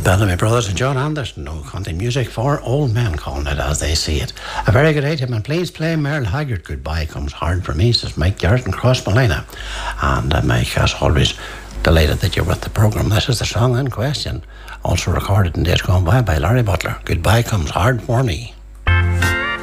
Bellamy Brothers and John Anderson, no country music for old men, calling it as they see it. A very good item, and please play Merle Haggard, Goodbye Comes Hard for Me, says Mike Garrett and Cross Malina. And Mike, as always, delighted that you're with the programme. This is the song in question, also recorded in days gone by Larry Butler. Goodbye Comes Hard for Me.